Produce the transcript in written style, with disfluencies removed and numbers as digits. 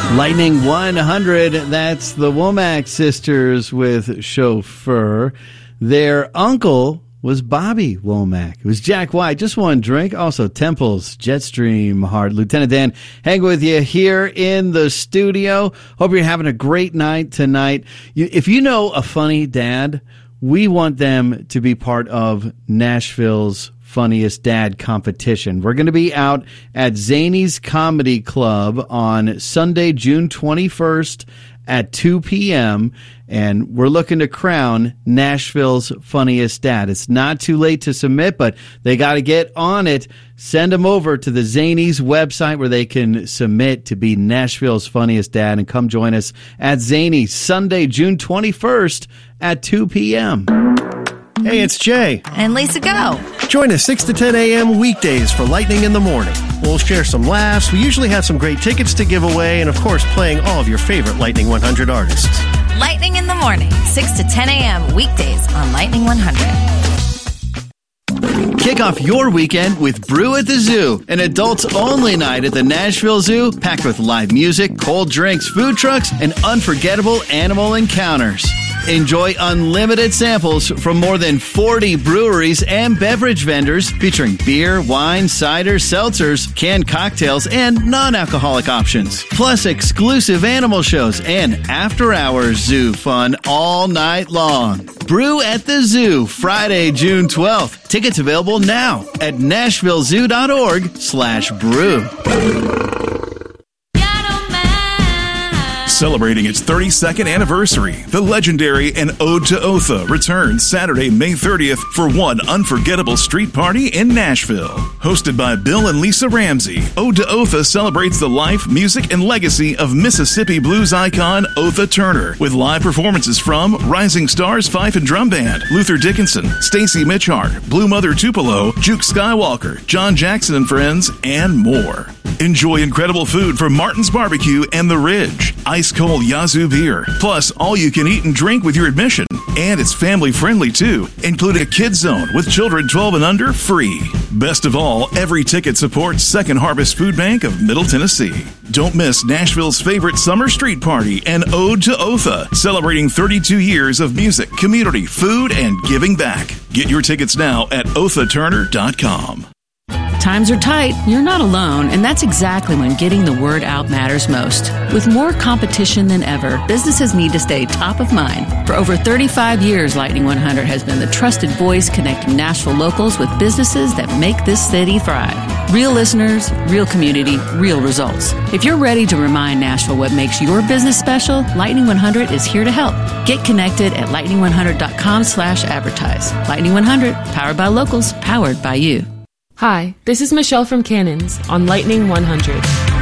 Lightning 100, that's the Womack sisters with Chauffeur. Their uncle was Bobby Womack. It was Jack White, just one drink. Also Temples, Jetstream Heart. Lieutenant Dan, hang with you here in the studio. Hope you're having a great night tonight. If you know a funny dad, we want them to be part of Nashville's Funniest Dad competition. We're going to be out at Zany's Comedy Club on Sunday, June 21st at 2 p.m., and we're looking to crown Nashville's Funniest Dad. It's not too late to submit, but they got to get on it. Send them over to the Zany's website where they can submit to be Nashville's Funniest Dad, and come join us at Zany's Sunday, June 21st at 2 p.m. Hey, it's Jay. And Lisa Go. Join us 6 to 10 a.m. weekdays for Lightning in the Morning. We'll share some laughs. We usually have some great tickets to give away, and of course, playing all of your favorite Lightning 100 artists. Lightning in the Morning, 6 to 10 a.m. weekdays on Lightning 100. Kick off your weekend with Brew at the Zoo, an adults-only night at the Nashville Zoo, packed with live music, cold drinks, food trucks, and unforgettable animal encounters. Enjoy unlimited samples from more than 40 breweries and beverage vendors featuring beer, wine, cider, seltzers, canned cocktails, and non-alcoholic options. Plus exclusive animal shows and after-hours zoo fun all night long. Brew at the Zoo, Friday, June 12th. Tickets available now at nashvillezoo.org/brew. Celebrating its 32nd anniversary, the legendary and Ode to Otha returns Saturday, May 30th for one unforgettable street party in Nashville. Hosted by Bill and Lisa Ramsey, Ode to Otha celebrates the life, music, and legacy of Mississippi blues icon Otha Turner, with live performances from Rising Stars Fife and Drum Band, Luther Dickinson, Stacy Mitchhart, Blue Mother Tupelo, Juke Skywalker, John Jackson and Friends, and more. Enjoy incredible food from Martin's Barbecue and The Ridge, ice-cold Yazoo beer, plus all you can eat and drink with your admission. And it's family-friendly, too, including a kids zone with children 12 and under free. Best of all, every ticket supports Second Harvest Food Bank of Middle Tennessee. Don't miss Nashville's favorite summer street party and Ode to Otha, celebrating 32 years of music, community, food, and giving back. Get your tickets now at othaturner.com. Times are tight, you're not alone, and that's exactly when getting the word out matters most. With more competition than ever, businesses need to stay top of mind. For over 35 years, Lightning 100 has been the trusted voice connecting Nashville locals with businesses that make this city thrive. Real listeners, real community, real results. If you're ready to remind Nashville what makes your business special, Lightning 100 is here to help. Get connected at lightning100.com/advertise. Lightning 100, powered by locals, powered by you. Hi, this is Michelle from Cannons on Lightning 100.